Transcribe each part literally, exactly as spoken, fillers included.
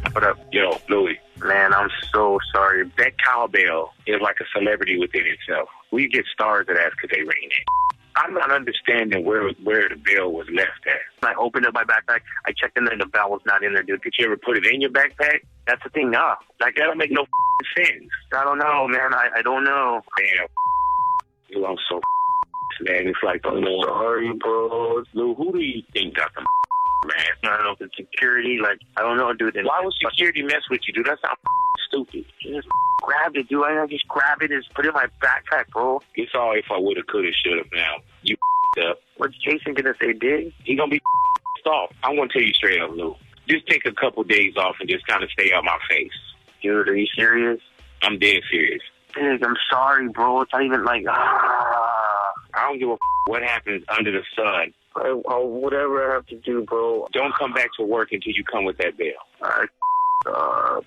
What up? Yo, Louis. Man, I'm so sorry. That cowbell is like a celebrity within itself. We get stars of that because they ring it. I'm not understanding where where the bell was left at. I opened up my backpack. I checked in there, and the bell was not in there, dude. Did you ever put it in your backpack? That's the thing, nah. Like, that don't make no sense. I don't know, man. I, I don't know. Man, you I'm so man. It's like, I'm oh, sorry, bro. Lou, who do you think got the man? I don't know if it's security. Like, I don't know, dude. Why would security mess with you, dude? That sounds stupid. You just grabbed it, dude. I just grabbed it and just put it in my backpack, bro. It's all if I woulda, coulda, shoulda. Now you up. What's Jason gonna say, dig? He gonna be off. I'm gonna tell you straight up, Lou. Just take a couple days off and just kind of stay out my face. Dude, are you serious? I'm dead serious. Dig, I'm sorry, bro. It's not even like, ah. I don't give a what happens under the sun. I, I'll, whatever I have to do, bro. Don't come back to work until you come with that bell. I, uh,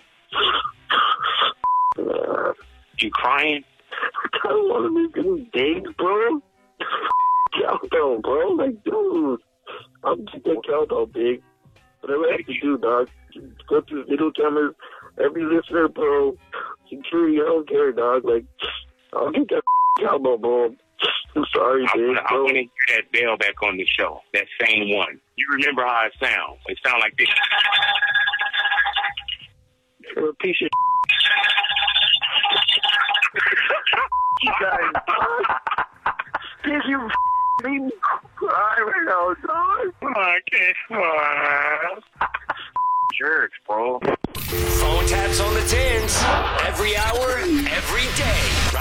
uh, you crying? I don't want to make any days, bro. Countdown, bro. Like, dude. I'm just a countdown, big. Whatever I have to do, dog. Go through the video cameras. Every listener, bro. Security, I don't care, dog. Like, I'll get that countdown, bro. I'm sorry, I big, wanna, bro. I want to hear that bell back on the show. That same one. You remember how it sounds? It sounds like this. You're a piece of you guys, dog. Did you made me cry right now, dog? Oh, I can't cry. Jerks, bro. Phone taps on the tins. Every hour, every day.